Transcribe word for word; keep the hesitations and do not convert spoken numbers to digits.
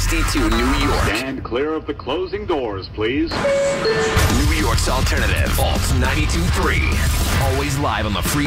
sixty-two New York. Stand clear of the closing doors, please. New York's alternative, Alt ninety-two point three. Always live on the free